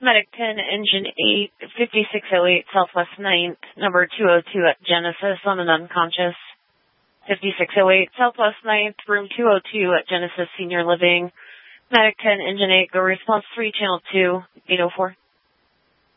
Medic 10, Engine 8, 5608 Southwest 9th, number 202 at Genesis on an unconscious. 5608 Southwest 9th, room 202 at Genesis Senior Living. Medic 10, Engine 8, go response 3, channel 2, 804.